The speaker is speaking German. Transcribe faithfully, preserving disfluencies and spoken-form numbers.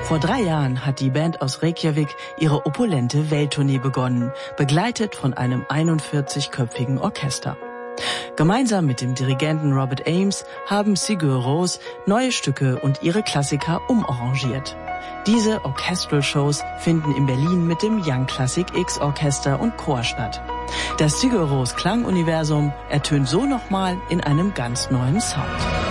Vor drei Jahren hat die Band aus Reykjavik ihre opulente Welttournee begonnen, begleitet von einem einundvierzigköpfigen Orchester. Gemeinsam mit dem Dirigenten Robert Ames haben Sigur Rós neue Stücke und ihre Klassiker umarrangiert. Diese Orchestral-Shows finden in Berlin mit dem Young Classic X Orchester und Chor statt. Das Sigur Rós Klanguniversum ertönt so nochmal in einem ganz neuen Sound.